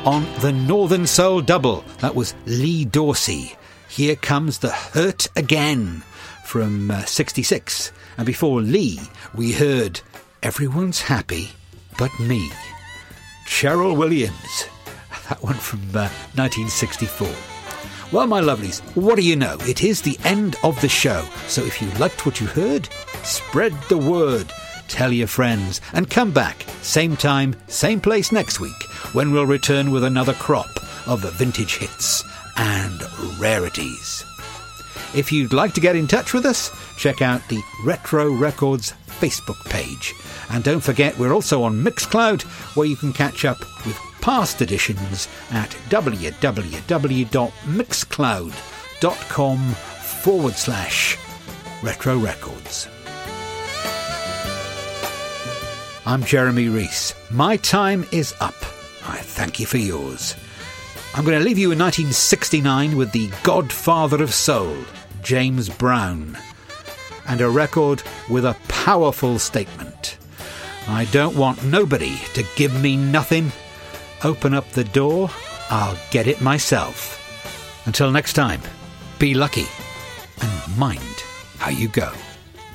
On the Northern Soul double, that was Lee Dorsey. Here Comes the Hurt Again from 66. And before Lee, we heard Everyone's Happy But Me. Cheryl Williams. That one from 1964. Well, my lovelies, what do you know? It is the end of the show. So if you liked what you heard, spread the word. Tell your friends and come back, same time, same place next week, when we'll return with another crop of vintage hits and rarities. If you'd like to get in touch with us, check out the Retro Records Facebook page. And don't forget, we're also on Mixcloud, where you can catch up with past editions at www.mixcloud.com/Retro Records. I'm Jeremy Reese. My time is up. I thank you for yours. I'm going to leave you in 1969 with the Godfather of Soul, James Brown, and a record with a powerful statement. I don't want nobody to give me nothing. Open up the door, I'll get it myself. Until next time, be lucky and mind how you go.